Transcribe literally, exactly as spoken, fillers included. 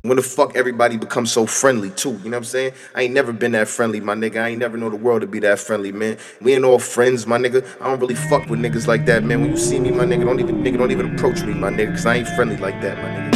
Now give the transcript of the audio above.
When the fuck everybody becomes so friendly too? You know what I'm saying? I ain't never been that friendly, my nigga. I ain't never know the world to be that friendly, man. We ain't all friends, my nigga. I don't really fuck with niggas like that, man. When you see me, my nigga, don't even nigga don't even approach me, my nigga, cause I ain't friendly like that, my nigga.